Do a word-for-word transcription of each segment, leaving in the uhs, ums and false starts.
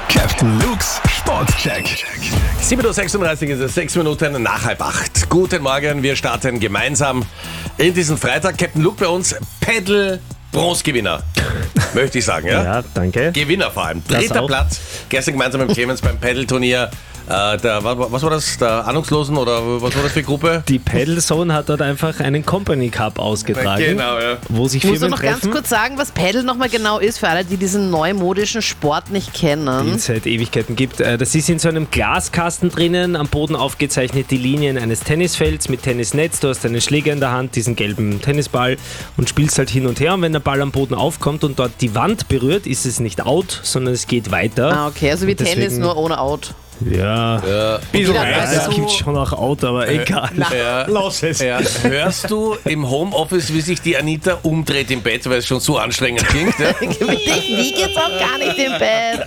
Captain Luke's Sportcheck. sieben Uhr sechsunddreißig ist es, sechs Minuten nach halb acht. Guten Morgen, wir starten gemeinsam in diesen Freitag. Captain Luke bei uns, Paddle-Bronzegewinner, möchte ich sagen. Ja, Ja, danke. Gewinner vor allem. Das Dritter auch. Platz, gestern gemeinsam mit Clemens beim Paddle-Turnier. Äh, der, wa- was war das? Der Ahnungslosen oder was war das für eine Gruppe? Die Paddle Zone hat dort einfach einen Company Cup ausgetragen, Genau, ja. wo sich Musst du Firmen noch ganz treffen, kurz sagen, was Paddle nochmal genau ist, für alle, die diesen neumodischen Sport nicht die kennen? es seit Ewigkeiten gibt. Äh, Das ist in so einem Glaskasten drinnen, am Boden aufgezeichnet die Linien eines Tennisfelds mit Tennisnetz. Du hast einen Schläger in der Hand, diesen gelben Tennisball und spielst halt hin und her. Und wenn der Ball am Boden aufkommt und dort die Wand berührt, ist es nicht out, sondern es geht weiter. Ah, okay, also wie Und deswegen- Tennis, nur ohne Out. Ja, Ja. Jeder ja, weiß es so- gibt schon auch out, aber egal. Ja. Lass es. Ja. Hörst du im Homeoffice, wie sich die Anita umdreht im Bett, weil es schon so anstrengend klingt? Ja? Mit dich liegt jetzt auch gar nicht im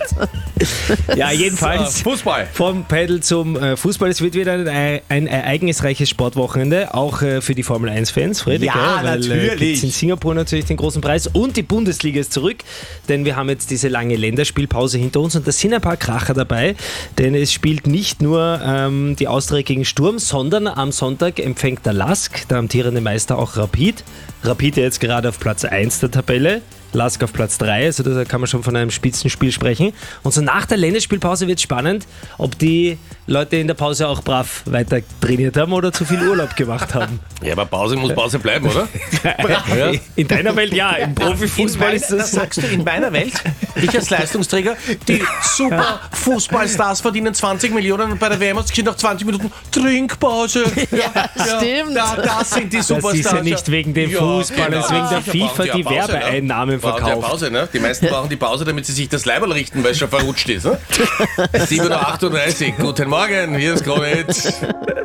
Bett. Ja, jedenfalls. So, Fußball. Vom Paddle zum äh, Fußball. Es wird wieder ein, ein ereignisreiches Sportwochenende, auch äh, für die Formel eins Fans, Fredrik. Ja, gell? Weil, Äh, natürlich. gibt's in Singapur natürlich den großen Preis und die Bundesliga ist zurück, denn wir haben jetzt diese lange Länderspielpause hinter uns und da sind ein paar Kracher dabei, denn es spielt nicht nur ähm, die Austria gegen Sturm, sondern am Sonntag empfängt der Lask, der amtierende Meister, auch Rapid. Rapid ja jetzt gerade auf Platz eins der Tabelle. Lask auf Platz drei, also da kann man schon von einem Spitzenspiel sprechen. Und so nach der Länderspielpause wird es spannend, ob die Leute in der Pause auch brav weiter trainiert haben oder zu viel Urlaub gemacht haben. Ja, aber Pause muss Pause bleiben, oder? Ja. In deiner Welt ja, im Profifußball ist das... sagst du in meiner Welt, ich als Leistungsträger, die super Fußballstars verdienen zwanzig Millionen und bei der W M hat es nach zwanzig Minuten Trinkpause. Ja, stimmt. Da, das sind die Superstars. ist ja nicht wegen dem Fußball, es ist wegen der Sicher FIFA, brauchen die eine Pause, Werbeeinnahmen ne? Brauchen die eine verkauft. Pause, ne? Die meisten brauchen die Pause, damit sie sich das Leiberl richten, weil es schon verrutscht ist. Ne? sieben Uhr achtunddreißig, guten Morgen, hier ist Kronitz.